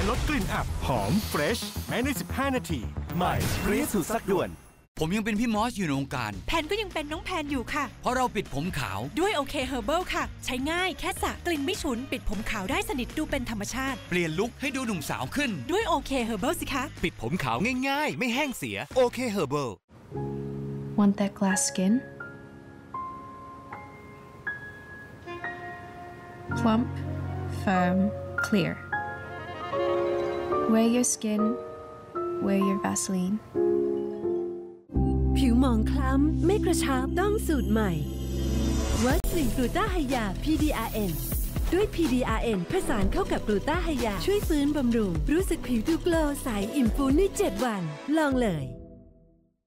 ลดกลิ่นอับหอมเฟรชแม้ใน15 นาทีใหม่เกรซสูตรซักด่วนผมยังเป็นพี่มอสอยู่ในวงการแพนก็ยังเป็นน้องแพนอยู่ค่ะเพราะเราปิดผมขาวด้วยโอเคเฮอร์เบิลค่ะใช้ง่ายแค่สระกลิ่นไม่ฉุนปิดผมขาวได้สนิทดูเป็นธรรมชาติเปลี่ยนลุคให้ดูหนุ่มสาวขึ้นด้วยโอเคเฮอร์เบิลสิคะปิดผมขาวง่ายๆไม่แห้งเสียโอเคเฮอร์เบิล Want that glass skin? Plump, firm, clear. Wear your skin, wear your Vaseline. ผิวหมองคล้ำไม่กระชับต้องสูตรใหม่วัสลินกลูต้าไฮยา PDRN ด้วย PDRN ผสานเข้ากับกลูต้าไฮยาช่วยฟื้นบำรุงรู้สึกผิวดูโกลว์ใสอิ่มฟูใน7 วันลองเลย